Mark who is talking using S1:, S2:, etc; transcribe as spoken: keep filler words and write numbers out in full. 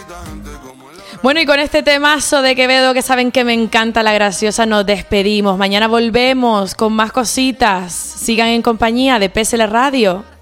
S1: Bueno, y con este temazo de Quevedo, que saben que me encanta La Graciosa, nos despedimos. Mañana volvemos con más cositas. Sigan en compañía de P S L Radio.